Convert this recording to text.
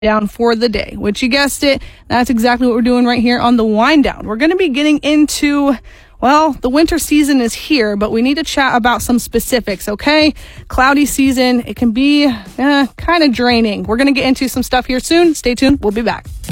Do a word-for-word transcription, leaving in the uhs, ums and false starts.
down for the day, which you guessed it, that's exactly what we're doing right here on the wind down. We're going to be getting into, well, the winter season is here, but we need to chat about some specifics, okay? Cloudy season, it can be eh, kind of draining. We're going to get into some stuff here soon. Stay tuned. We'll be back.